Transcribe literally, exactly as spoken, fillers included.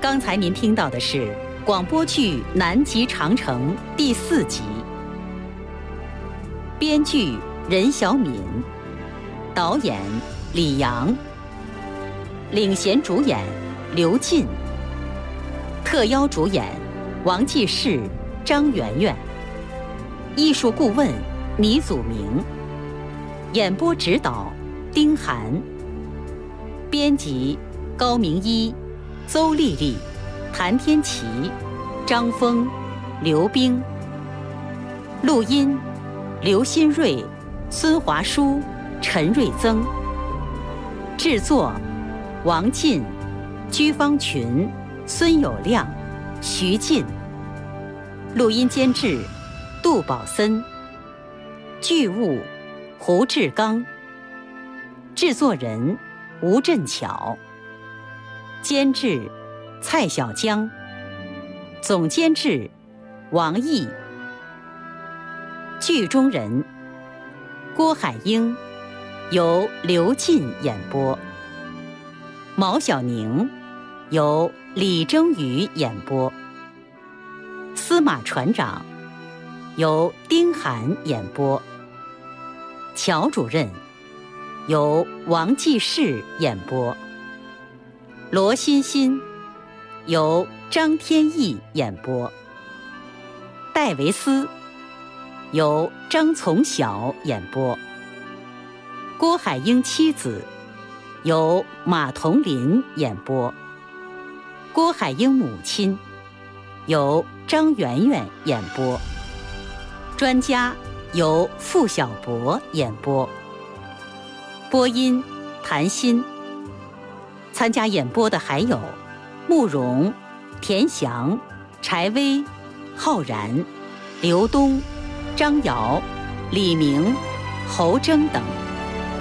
刚才您听到的是广播剧《南极长城》第四集，编剧任小敏，导演李阳，领衔主演刘进，特邀主演王继世、张媛媛，艺术顾问倪祖明，演播指导丁涵，编辑高明一、邹丽丽、谭天琪、张峰、刘冰，录音刘新瑞、孙华书、陈瑞增，制作王进、居方群、孙有亮、徐进，录音监制杜宝森，剧务胡志刚，制作人吴振巧，监制蔡小江，总监制王毅。剧中人郭海英由刘进演播，毛小宁由李征宇演播，司马船长由丁涵演播，乔主任由王继世演播，罗欣欣由张天翼演播，戴维斯由张从小演播，郭海英妻子由马同林演播，郭海英母亲由张媛媛演播，专家由付小博演播，播音谭鑫。参加演播的还有慕容、田翔、柴薇、浩然、刘东、张瑶、李明、侯征等。